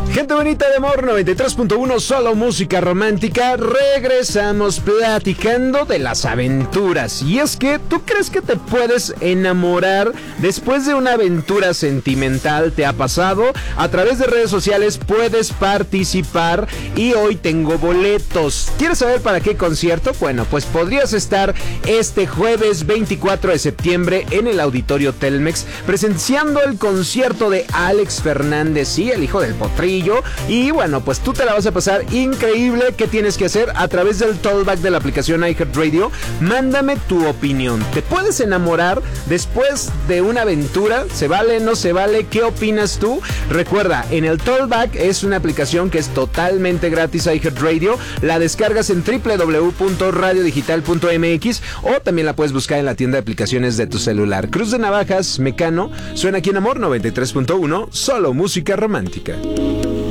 Gente bonita de amor, 93.1, solo música romántica. Regresamos platicando de las aventuras. Y es que, ¿tú crees que te puedes enamorar después de una aventura sentimental? ¿Te ha pasado? A través de redes sociales puedes participar y hoy tengo boletos. ¿Quieres saber para qué concierto? Bueno, pues podrías estar este jueves 24 de septiembre en el Auditorio Telmex presenciando el concierto de Alex Fernández, sí, el hijo del potrillo. Y bueno, pues tú te la vas a pasar increíble. ¿Qué tienes que hacer? A través del Talkback de la aplicación iHeartRadio, mándame tu opinión. ¿Te puedes enamorar después de una aventura? ¿Se vale? ¿No se vale? ¿Qué opinas tú? Recuerda, en el Talkback es una aplicación que es totalmente gratis, iHeartRadio. La descargas en www.radiodigital.mx o también la puedes buscar en la tienda de aplicaciones de tu celular. Cruz de Navajas, Mecano, suena aquí en Amor 93.1, solo música romántica.